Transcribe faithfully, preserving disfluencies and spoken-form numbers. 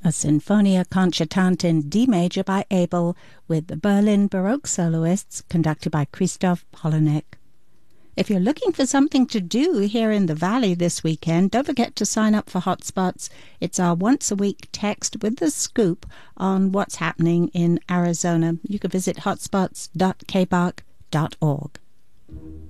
a Sinfonia Concertante in D major by Abel with the Berlin Baroque soloists conducted by Christoph Polonek. If you're looking for something to do here in the Valley this weekend, don't forget to sign up for Hotspots. It's our once-a-week text with the scoop on what's happening in Arizona. You can visit hotspots dot k b a r c dot org.